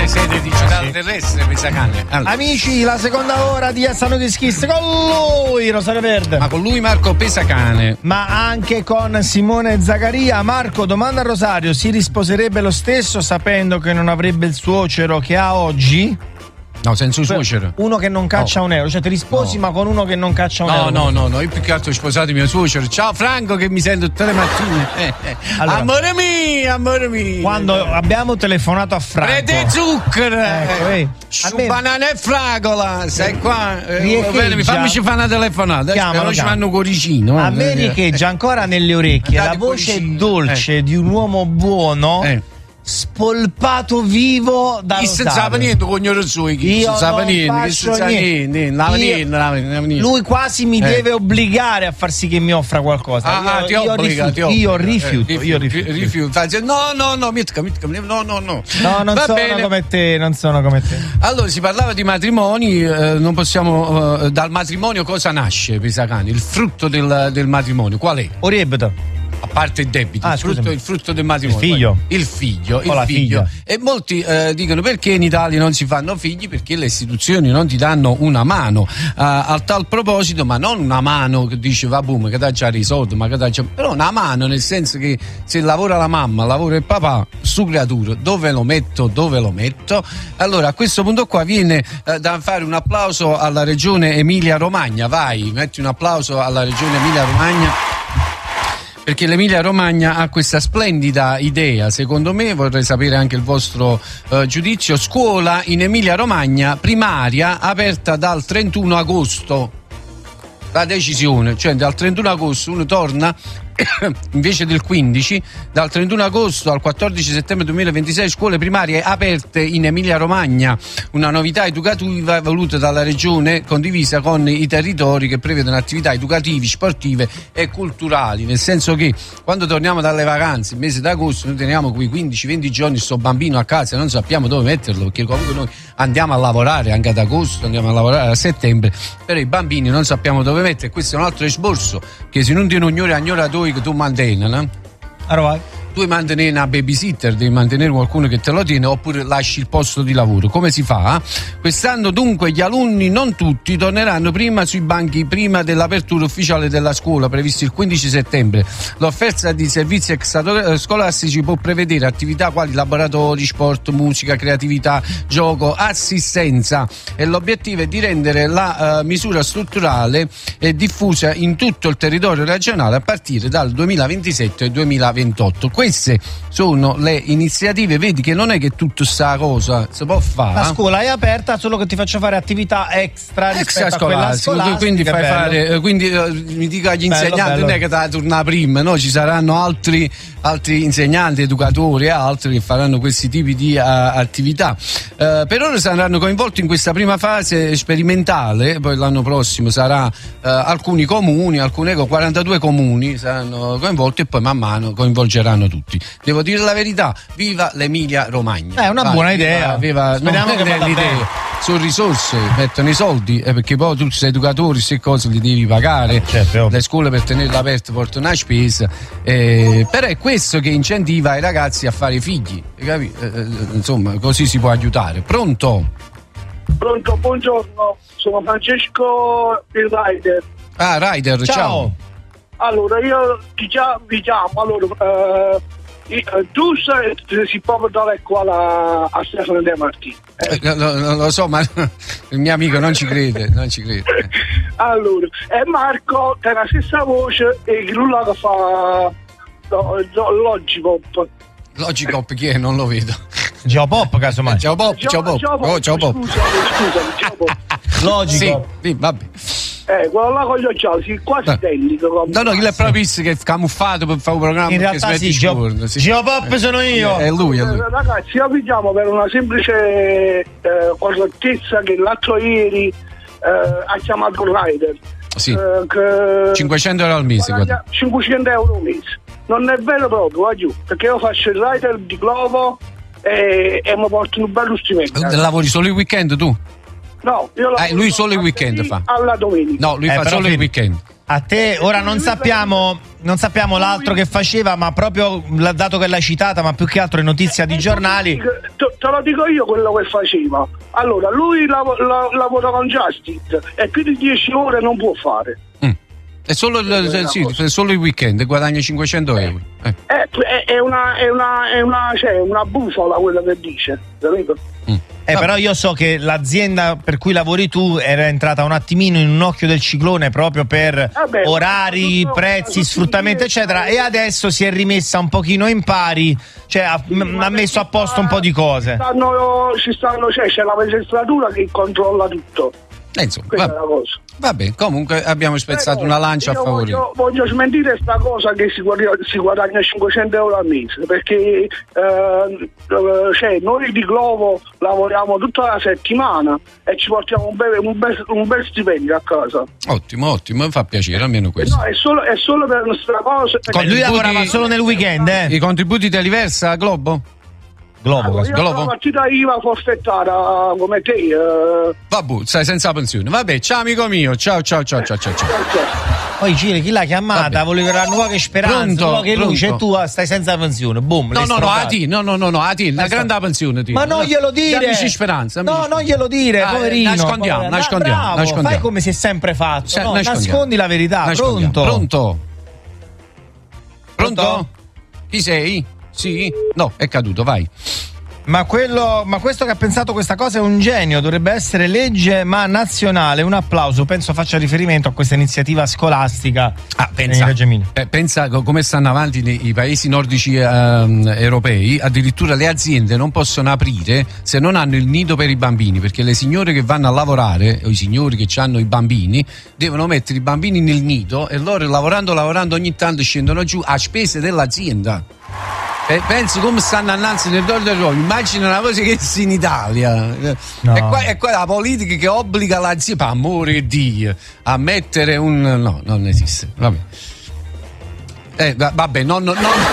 grande sede digitale terrestre, Pisacane. Allora. Amici, la seconda ora di Assano di Schiss con lui, Rosario Verde. Ma con lui Marco Pisacane. Ma anche con Simone Zaccaria. Marco, domanda a Rosario: si risposerebbe lo stesso sapendo che non avrebbe il suocero che ha oggi? No, senza suocero. Uno che non caccia un euro, cioè ti risposi ma con uno che non caccia un euro. No, io più che altro ho sposato mio suocero. Ciao Franco che mi sento tutte le mattine. Allora, amore mio. Quando abbiamo telefonato a Franco. Prete zucchero. Su banana e fragola. Sei qua. Bene, fammici fare una telefonata. Però ci fanno cuoricino. A me riecheggia ancora nelle orecchie la voce dolce di un uomo buono. Spolpato vivo da Rosario. Lui quasi mi deve obbligare a far sì che mi offra qualcosa. Io rifiuto. No, non sono come te. Allora, si parlava di matrimoni, non possiamo dal matrimonio cosa nasce, Pisacani? Il frutto del matrimonio qual è? Oriebito. A parte il debito, il frutto del matrimonio. Il figlio. E molti dicono: perché in Italia non si fanno figli? Perché le istituzioni non ti danno una mano. A tal proposito, ma non una mano che dice va boom, che dà già risolto, ma che dà già. Però una mano nel senso che se lavora la mamma, lavora il papà, su creatura, dove lo metto? Allora a questo punto qua viene da fare un applauso alla regione Emilia Romagna. Vai, metti un applauso alla regione Emilia Romagna. Perché l'Emilia Romagna ha questa splendida idea, secondo me, vorrei sapere anche il vostro giudizio. Scuola in Emilia Romagna primaria aperta dal 31 agosto. La decisione, cioè dal 31 agosto uno torna invece del 15, dal 31 agosto al 14 settembre 2026 scuole primarie aperte in Emilia Romagna, una novità educativa voluta dalla regione condivisa con i territori, che prevedono attività educative, sportive e culturali, nel senso che quando torniamo dalle vacanze il mese d'agosto noi teniamo quei 15-20 giorni sto bambino a casa e non sappiamo dove metterlo, perché comunque noi andiamo a lavorare anche ad agosto, andiamo a lavorare a settembre, però i bambini non sappiamo dove mettere. Questo è un altro esborso che se non ti ignora che tu mantieni, no? Allora, tu devi mantenere una babysitter, devi mantenere qualcuno che te lo tiene, oppure lasci il posto di lavoro. Come si fa? Quest'anno dunque gli alunni, non tutti, torneranno prima sui banchi prima dell'apertura ufficiale della scuola, previsto il 15 settembre. L'offerta di servizi extrascolastici può prevedere attività quali laboratori, sport, musica, creatività, gioco, assistenza, e l'obiettivo è di rendere la misura strutturale e diffusa in tutto il territorio regionale a partire dal 2027 e 2028. Queste sono le iniziative, vedi che non è che tutto sta cosa si può fare. La scuola è aperta, solo che ti faccio fare attività extra rispetto a quella scolastica, quindi fai fare, mi dico agli insegnanti, non è che da tornare prima, no? Ci saranno altri insegnanti, educatori e altri che faranno questi tipi di attività. Per ora saranno coinvolti in questa prima fase sperimentale, poi l'anno prossimo sarà alcuni comuni, 42 comuni saranno coinvolti e poi man mano coinvolgeranno tutti. Devo dire la verità, viva l'Emilia Romagna. È una buona idea. Speriamo che l'idea. Sono risorse, mettono i soldi, perché poi tu sei educatori, queste cose li devi pagare. Certo. Le scuole per tenerle aperte portano una spesa, però è questo che incentiva i ragazzi a fare figli, insomma, così si può aiutare. Pronto, buongiorno, sono Francesco il Rider. Ah, Rider, ciao. Allora, io vi chiamo, allora, tu si può dare qua a Stefano De Martino. Lo so, ma il mio amico non ci crede. Allora, e Marco ha la stessa voce e lui la fa Logicop. Logicop chi è? Non lo vedo. Geopop, casomai. Ciao Pop. Scusami, Geopop. Logicop. Sì, vabbè. Quello là con gli occhiali, quasi identico. No, che è proprio che è camuffato per fare un programma. In realtà sì, Geopop sono io. È lui. Ragazzi, io vi chiamo per una semplice correttezza che l'altro ieri ha chiamato Rider. Sì. 500 euro al mese. 500 euro al mese. Non è vero proprio, perché io faccio il Rider di Glovo e mi porto un bello strumento. Lavori solo il weekend tu? No, io lui solo il weekend fa. Alla domenica. No, lui fa solo il weekend. A te ora non sappiamo l'altro che faceva, ma proprio dato che l'hai citata, ma più che altro è notizia di giornali. Te lo dico io quello che faceva. Allora, lui lavora con Justice e più di 10 ore non può fare. È solo il weekend, guadagna 500 euro. È una bufala quello che dice, capito? Però io so che l'azienda per cui lavori tu era entrata un attimino in un occhio del ciclone proprio per orari, prezzi, sfruttamento eccetera, e adesso si è rimessa un pochino in pari, cioè ha messo a posto un po' di cose. C'è la magistratura che controlla tutto. Insomma, vabbè, comunque abbiamo spezzato una lancia a favore. Voglio smentire sta cosa che si guadagna 500 euro al mese, perché noi di Glovo lavoriamo tutta la settimana e ci portiamo un bel stipendio a casa. Ottimo, mi fa piacere almeno questo. No, è solo per questa cosa. Lui lavorava solo nel weekend, I contributi te li versa a Globo? Io sono una partita IVA forfettata come te. Vabbè, stai senza pensione. Vabbè, ciao amico mio, ciao. Poi Cile, chi l'ha chiamata? Vabbè. Voleva la nuova speranza, nuova luce, e tu stai senza pensione. Boom. No, a te, una grande pensione. Ma non glielo dire. Amici speranza. No, non glielo dire, poverino. Nascondiamo. Fai come si è sempre fatto. Nascondi la verità. Pronto? Chi sei? Sì? No, è caduto, vai. Ma questo che ha pensato questa cosa è un genio, dovrebbe essere legge ma nazionale. Un applauso, penso faccia riferimento a questa iniziativa scolastica. Pensa come stanno avanti i paesi nordici europei, addirittura le aziende non possono aprire se non hanno il nido per i bambini, perché le signore che vanno a lavorare o i signori che hanno i bambini devono mettere i bambini nel nido e loro lavorando ogni tanto scendono giù a spese dell'azienda. Pensi come stanno annanzi nel Nord Europa, immagina una cosa che è in Italia. No. È qua la politica che obbliga l'azienda, per amore di Dio, a mettere un... No, non esiste, vabbè. Non...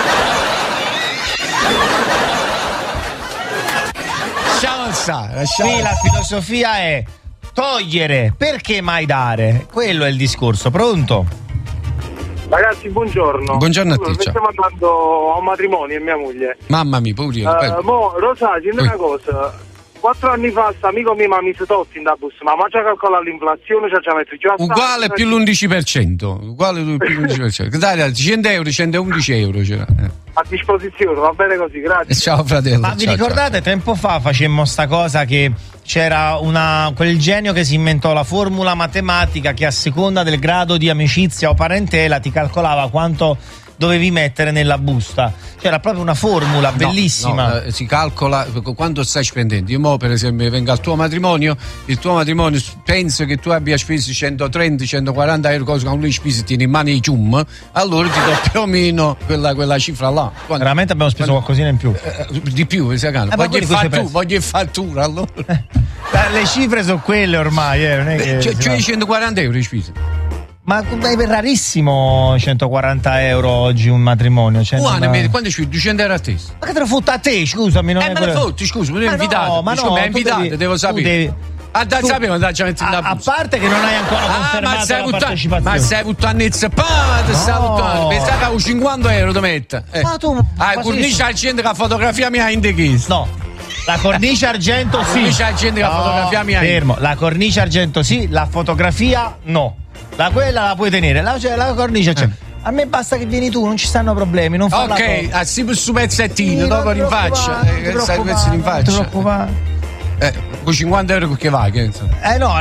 Lasciamo stare. Qui la filosofia è togliere, perché mai dare? Quello è il discorso, pronto? Ragazzi, buongiorno. Buongiorno a te. Mi stiamo andando a un matrimonio e mia moglie. Mamma mia, pure Rosa, dimmi una cosa. 4 anni fa sto amico mio mi ha messo totti in da bus, ma già calcolare l'inflazione, già messo già uguale più l'11%. Uguale più l'11%. Dai, 100 euro, 111 euro c'era. A disposizione, va bene così, grazie. Ciao fratello. Ma vi ricordate tempo fa facemmo sta cosa che c'era quel genio che si inventò la formula matematica che a seconda del grado di amicizia o parentela ti calcolava quanto dovevi mettere nella busta. C'era proprio una formula bellissima. Si calcola quanto stai spendendo. Io mo per esempio vengo al tuo matrimonio, il tuo matrimonio penso che tu abbia speso 130-140 euro, cosa che lui spese tieni in mano i cium, allora ti do più o meno quella cifra là. Veramente abbiamo speso qualcosina in più. Di più, voglio fattura allora. Le cifre sono quelle ormai, non è che cioè 140 euro hai speso. Ma è rarissimo 140 euro oggi un matrimonio. Quando c'è 200 euro a te? Ma che te lo fotta a te, scusami? Me lo fotti, scusa, mi hai invitato. Ma no, devo sapere. Sapevo andare a mettere la busta. A parte che non hai ancora confermato la partecipazione. Ma sei puttannezza, pensavo che avevo 50 euro da mettere. Ma tu cornice argento che la fotografia mia in the case. No. La cornice argento sì. La cornice argento che la fotografia mia. Fermo, la cornice argento sì, la fotografia no. Quella la puoi tenere, la cornice c'è. A me basta che vieni tu, non ci stanno problemi. Non fa ok, su pezzettino, dopo rinfaccia. Sai pezzi rinfaccia. Non ti preoccupare. Con 50 euro che va? Che no.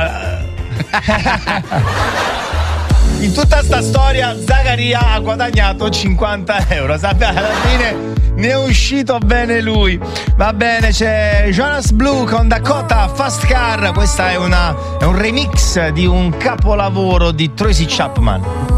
In tutta sta storia Zaccaria ha guadagnato 50 euro. Sapete, alla fine ne è uscito bene lui. Va bene, c'è Jonas Blue con Dakota Fast Car. Questa è un remix di un capolavoro di Tracy Chapman.